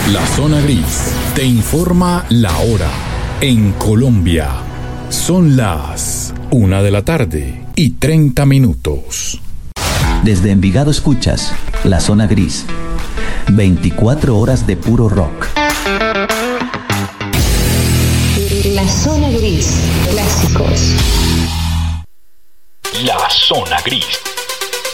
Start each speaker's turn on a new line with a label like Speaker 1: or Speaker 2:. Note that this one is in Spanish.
Speaker 1: La Zona Gris te informa la hora. En Colombia son las 1:30 p.m.
Speaker 2: Desde Envigado escuchas La Zona Gris. 24 horas de puro rock.
Speaker 3: La Zona Gris. Clásicos.
Speaker 1: La Zona Gris.